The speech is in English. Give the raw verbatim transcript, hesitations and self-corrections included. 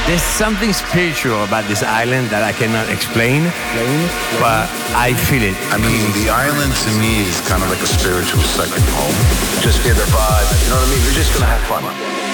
There's something spiritual about this island that I cannot explain, but I feel it. I mean, the island to me is kind of like a spiritual second home. Just feel the vibe, you know what I mean? We're just gonna have fun.